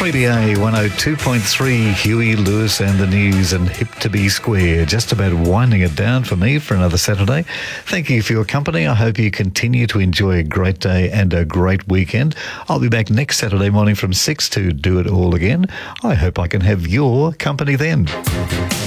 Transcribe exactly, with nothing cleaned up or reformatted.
three B A one oh two point three, Huey Lewis and the News and Hip to Be Square. Just about winding it down for me for another Saturday. Thank you for your company. I hope you continue to enjoy a great day and a great weekend. I'll be back next Saturday morning from six to do it all again. I hope I can have your company then.